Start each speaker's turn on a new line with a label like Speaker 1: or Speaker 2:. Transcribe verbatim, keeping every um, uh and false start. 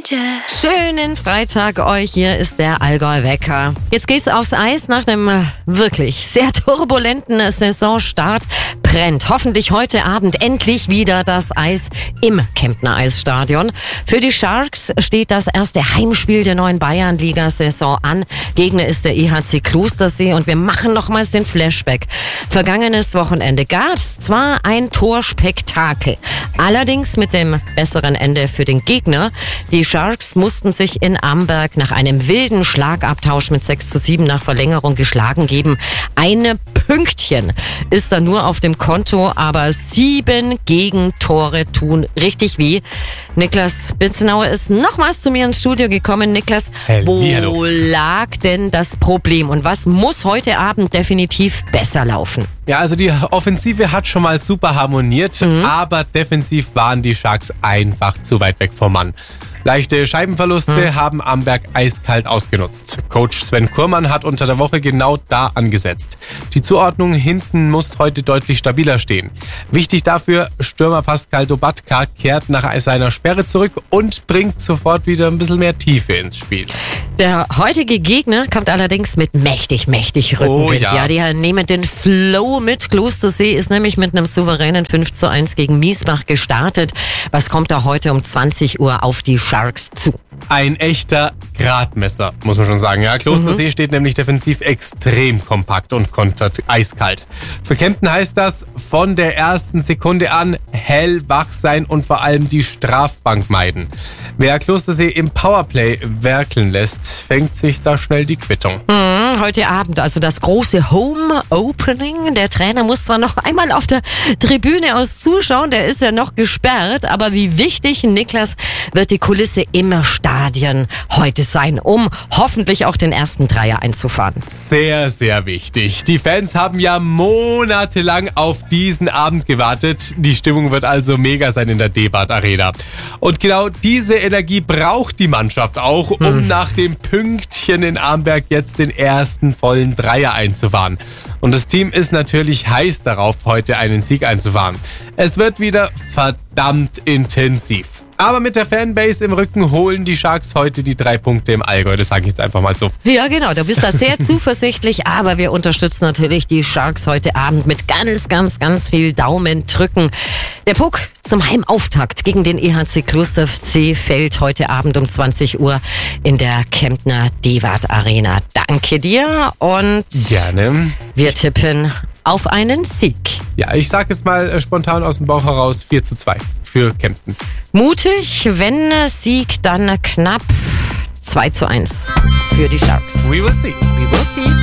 Speaker 1: Schönen Freitag euch, hier ist der Allgäu-Wecker. Jetzt geht's aufs Eis nach einem wirklich sehr turbulenten Saisonstart. Brennt hoffentlich heute Abend endlich wieder das Eis im Kemptner Eisstadion. Für die Sharks steht das erste Heimspiel der neuen Bayernliga-Saison an. Gegner ist der E H C Klostersee und wir machen nochmals den Flashback. Vergangenes Wochenende gab's zwar ein Torspektakel, allerdings mit dem besseren Ende für den Gegner. Die Sharks mussten sich in Amberg nach einem wilden Schlagabtausch mit sechs zu sieben nach Verlängerung geschlagen geben. Eine Pünktchen ist da nur auf dem Konto, aber sieben Gegentore tun richtig weh. Niklas Bitzenauer ist nochmals zu mir ins Studio gekommen. Niklas,
Speaker 2: Hallihallo.
Speaker 1: Wo lag denn das Problem und was muss heute Abend definitiv besser laufen?
Speaker 2: Ja, also die Offensive hat schon mal super harmoniert, mhm. aber defensiv waren die Sharks einfach zu weit weg vom Mann. Leichte Scheibenverluste mhm. haben Amberg eiskalt ausgenutzt. Coach Sven Kurmann hat unter der Woche genau da angesetzt. Die Zuordnung hinten muss heute deutlich stabiler stehen. Wichtig dafür, Stürmer Pascal Dobatka kehrt nach seiner Sperre zurück und bringt sofort wieder ein bisschen mehr Tiefe ins Spiel.
Speaker 1: Der heutige Gegner kommt allerdings mit mächtig, mächtig Rückenwind.
Speaker 2: Oh, ja.
Speaker 1: ja, die nehmen den Flow mit. Klostersee ist nämlich mit einem souveränen fünf zu eins gegen Miesbach gestartet. Was kommt da heute um zwanzig Uhr auf die Sharks zu?
Speaker 2: Ein echter Gradmesser, muss man schon sagen. Ja, Klostersee mhm. steht nämlich defensiv extrem kompakt und kontert eiskalt. Für Kempten heißt das, von der ersten Sekunde an hellwach sein und vor allem die Strafbank meiden. Wer Klostersee im Powerplay werkeln lässt, fängt sich da schnell die Quittung.
Speaker 1: Mhm, heute Abend, also das große Home Opening. Der Trainer muss zwar noch einmal auf der Tribüne aus zuschauen, der ist ja noch gesperrt, aber wie wichtig, Niklas, wird die Kulisse im Stadion heute sein, um hoffentlich auch den ersten Dreier einzufahren.
Speaker 2: Sehr, sehr wichtig. Die Fans haben ja monatelang auf diesen Abend gewartet. Die Stimmung wird also mega sein in der D-Wart Arena. Und genau diese Energie braucht die Mannschaft auch, um hm. nach dem Pünktchen in Amberg jetzt den ersten vollen Dreier einzufahren. Und das Team ist natürlich heiß darauf, heute einen Sieg einzufahren. Es wird wieder verdammt intensiv. Aber mit der Fanbase im Rücken holen die Sharks heute die drei Punkte im Allgäu. Das sage ich jetzt einfach mal so.
Speaker 1: Ja, genau. Du bist da sehr zuversichtlich. Aber wir unterstützen natürlich die Sharks heute Abend mit ganz, ganz, ganz viel Daumen drücken. Der Puck zum Heimauftakt gegen den E H C Klostersee fällt heute Abend um zwanzig Uhr in der Kemptner D-Wart Arena. Danke dir und
Speaker 2: gerne.
Speaker 1: Wir tippen auf einen Sieg.
Speaker 2: Ja, ich sage es mal äh, spontan aus dem Bauch heraus, vier zu zwei für Kempten.
Speaker 1: Mutig, wenn Sieg, dann knapp zwei zu eins für die Sharks.
Speaker 2: We will see.
Speaker 1: We will see.